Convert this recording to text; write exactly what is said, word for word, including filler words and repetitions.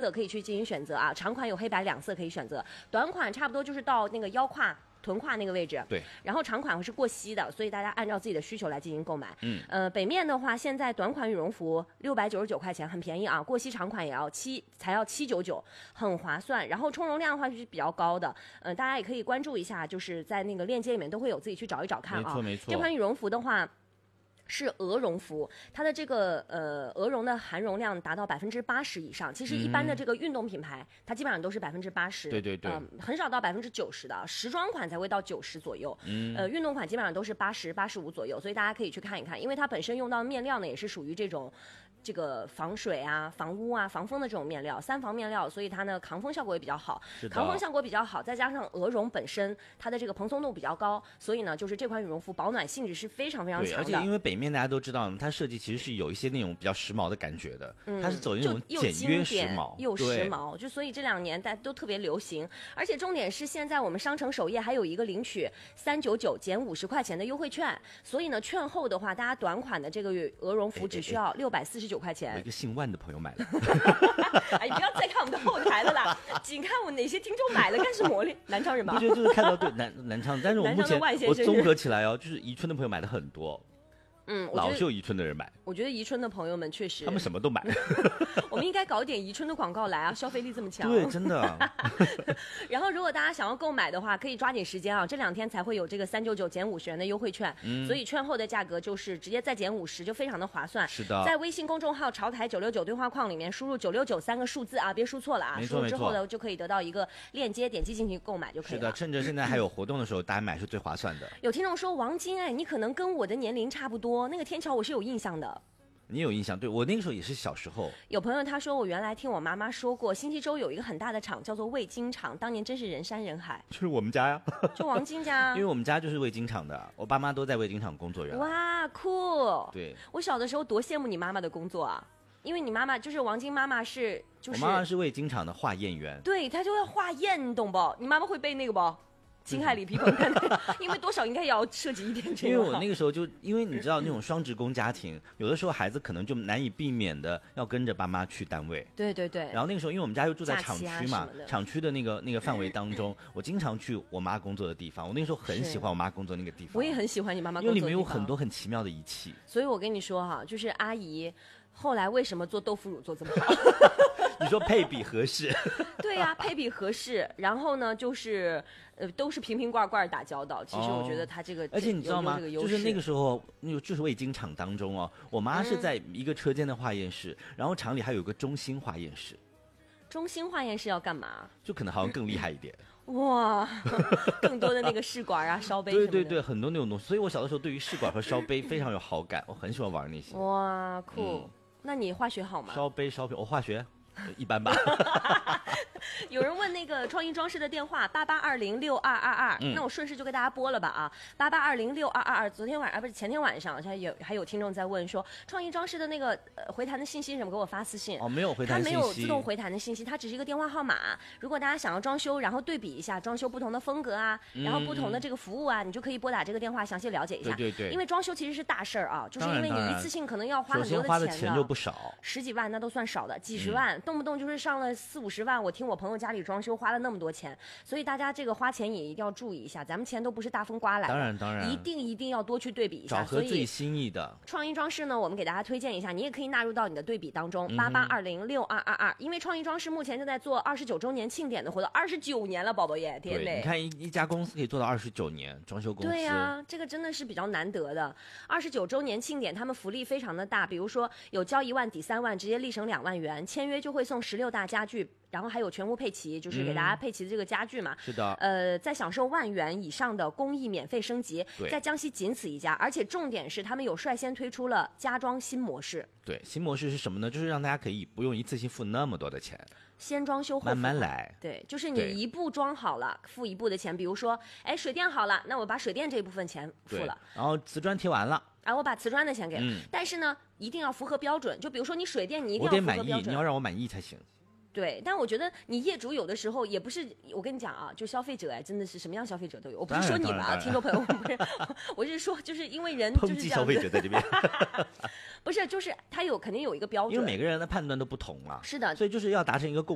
色可以去进行选择啊，长款有黑白两色可以选择，短款差不多就是到那个腰胯。臀胯那个位置， 对， 然后长款是过膝的，所以大家按照自己的需求来进行购买。 嗯， 呃，北面的话，现在短款羽绒服六百九十九块钱，很便宜啊。过膝长款也要七，才要七九九，很划算。然后充容量的话就是比较高的，呃，大家也可以关注一下，就是在那个链接里面都会有，自己去找一找看啊。 没错没错。 这款羽绒服的话。是鹅绒服，它的这个呃鹅绒的含绒量达到百分之八十以上。其实一般的这个运动品牌，嗯、它基本上都是百分之八十， 对对对， 呃、很少到百分之九十的。时装款才会到九十左右， 嗯， 呃，运动款基本上都是八十、八十五左右，所以大家可以去看一看，因为它本身用到的面料呢，也是属于这种。这个防水啊、防污啊、防风的这种面料，三防面料，所以它呢抗风效果也比较好，抗风效果比较好，再加上鹅绒本身它的这个蓬松度比较高，所以呢，就是这款羽绒服保暖性质是非常非常强的。 而且因为北面大家都知道，它设计其实是有一些那种比较时髦的感觉的，嗯、它是走那种简约时髦， 又时髦，就所以这两年大家都特别流行。而且重点是现在我们商城首页还有一个领取三九九减五十块钱的优惠券，所以呢，券后的话，大家短款的这个鹅绒服只需要六百四十九块钱。 有一个姓万的朋友买了， 哎，不要再看我们的后台了啦，仅看我哪些听众买了，干是磨练南昌人吧？ 我觉得就是看到对南南昌，但是我目前我综合起来哦，就是宜春的朋友买的很多。 嗯， 老是有宜春的人买。 我觉得宜春的朋友们确实， 他们什么都买。 我们应该搞点宜春的广告来啊，消费力这么强。 对，真的。 然后，如果大家想要购买的话，可以抓紧时间啊，这两天才会有这个三九九减五十元的优惠券，嗯、所以券后的价格就是直接再减五十，就非常的划算。 是的， 在微信公众号潮台九六九对话框里面输入九六九三个数字啊，别输错了啊，输入之后呢就可以得到一个链接，点击进去购买就可以了。 是的，趁着现在还有活动的时候，大家买是最划算的。 有听众说王晶，哎，你可能跟我的年龄差不多，那个天桥我是有印象的。 你有印象？对，我那个时候也是小时候。 有朋友他说，我原来听我妈妈说过，新溪州有一个很大的厂叫做味精厂，当年真是人山人海。 就是我们家呀， 就王晶家。 因为我们家就是味精厂的，我爸妈都在味精厂工作。原来哇，酷！ 对， 我小的时候多羡慕你妈妈的工作啊，因为你妈妈就是王晶妈妈是就是。 我妈妈是味精厂的化验员。 对，她就会化验，你懂不？你妈妈会背那个不？青海里皮蓬看的，因为多少应该也要涉及一点这个。 因为我那个时候就，因为你知道那种双职工家庭，有的时候孩子可能就难以避免的要跟着爸妈去单位。 对对对。 然后那个时候，因为我们家又住在厂区嘛，啊、厂区的那个那个范围当中，我经常去我妈工作的地方。我那个时候很喜欢我妈工作那个地方。 我也很喜欢你妈妈工作的地方， 因为里面有很多很奇妙的仪器。 所以我跟你说哈、啊，就是阿姨后来为什么做豆腐乳做这么好？ 你说配比合适？ 对呀、啊，配比合适。然后呢，就是呃，都是瓶瓶罐罐打交道。其实我觉得他这个，哦、 而且你知道吗？就是那个时候，那个就是味精厂当中哦，我妈是在一个车间的化验室，嗯、然后厂里还有个中心化验室。 中心化验室要干嘛？ 就可能好像更厉害一点。 哇，更多的那个试管啊、烧杯什么的。 对对对，很多那种东西。所以我小的时候对于试管和烧杯非常有好感，我很喜欢玩那些。 哇，酷！嗯、那你化学好吗？ 烧杯、烧杯，我化学。一般吧。 有人问那个创意装饰的电话八八二零六二二二，那我顺势就给大家播了吧啊，八八二零六二二二。昨天晚上啊不是前天晚上，还有还有听众在问说，创意装饰的那个、呃、回弹的信息什么，给我发私信。 哦，没有回弹信息， 它没有自动回弹的信息，它只是一个电话号码。如果大家想要装修，然后对比一下装修不同的风格啊，然后不同的这个服务啊，嗯、你就可以拨打这个电话详细了解一下。 对对对。 因为装修其实是大事儿啊，就是因为你一次性可能要花很多的钱的。 首先花的钱就不少， 十几万那都算少的，几十万、嗯、动不动就是上了四五十万。我听我朋友家里装修花了那么多钱，所以大家这个花钱也一定要注意一下，咱们钱都不是大风刮来的， 当然当然， 一定一定要多去对比一下， 找合自己心意的。 创意装饰呢，我们给大家推荐一下，你也可以纳入到你的对比当中，八八二零六二二二。因为创意装饰目前正在做二十九周年庆典的活动，二十九年了，宝宝耶，天嘞！ 你看一一家公司可以做到二十九年，装修公司。 对呀、啊，这个真的是比较难得的。二十九周年庆典，他们福利非常的大，比如说有交一万抵三万，直接立省两万元，签约就会送十六大家具。然后还有全屋配齐，就是给大家配齐的这个家具嘛。 嗯、是的。 呃，再享受万元以上的工艺免费升级，在江西仅此一家。而且重点是，他们有率先推出了家装新模式。 对，新模式是什么呢？就是让大家可以不用一次性付那么多的钱， 先装修后慢慢来。 对，就是你一步装好了，付一步的钱。比如说，哎，水电好了，那我把水电这一部分钱付了。 然后瓷砖贴完了。 啊，我把瓷砖的钱给了。嗯、但是呢，一定要符合标准。就比如说你水电，你一定要符合标准。 我得满意，你要让我满意才行。 对，但我觉得你业主有的时候也不是，我跟你讲啊，就消费者哎，真的是什么样消费者都有。我不是说你们啊，听众朋友，不是，我是说，就是因为人就是这样子。 抨击消费者在这边， 不是，就是他有肯定有一个标准， 因为每个人的判断都不同啊。 是的， 所以就是要达成一个共识。